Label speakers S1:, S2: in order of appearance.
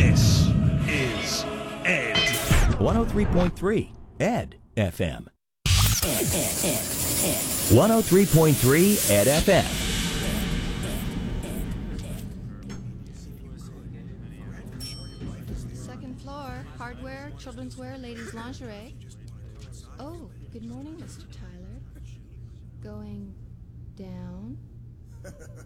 S1: This is Ed.
S2: 103.3 Ed FM. 103.3 Ed FM.
S3: Second floor, hardware, children's wear, ladies' lingerie. Oh, good morning, Mr. Tyler. Going down.